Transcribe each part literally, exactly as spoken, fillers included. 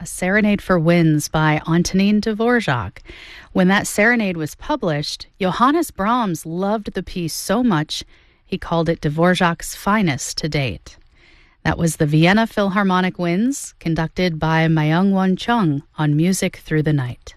A Serenade for Winds by Antonin Dvorak. When that serenade was published, Johannes Brahms loved the piece so much he called it Dvorak's finest to date. That was the Vienna Philharmonic Winds, conducted by Myung-Won Chung on Music Through the Night.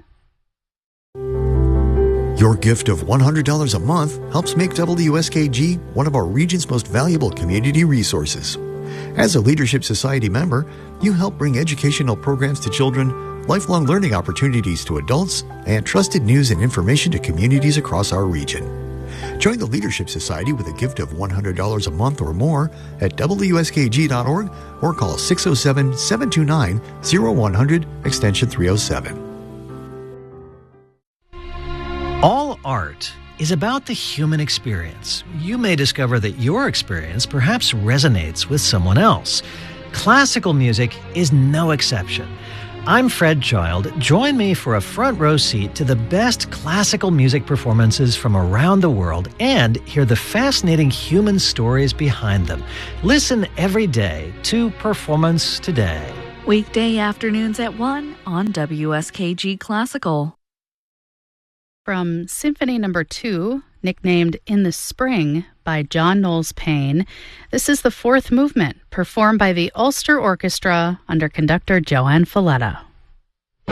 Your gift of one hundred dollars a month helps make W S K G one of our region's most valuable community resources. As a Leadership Society member, you help bring educational programs to children, lifelong learning opportunities to adults, and trusted news and information to communities across our region. Join the Leadership Society with a gift of one hundred dollars a month or more at W S K G dot org or call six oh seven, seven two nine, oh one hundred, extension three oh seven. All art is about the human experience. You may discover that your experience perhaps resonates with someone else. Classical music is no exception. I'm Fred Child. Join me for a front row seat to the best classical music performances from around the world and hear the fascinating human stories behind them. Listen every day to Performance Today. Weekday afternoons at one on W S K G Classical. From Symphony Number Two, nicknamed In the Spring by John Knowles Payne, this is the fourth movement, performed by the Ulster Orchestra under conductor Joanne Falletta.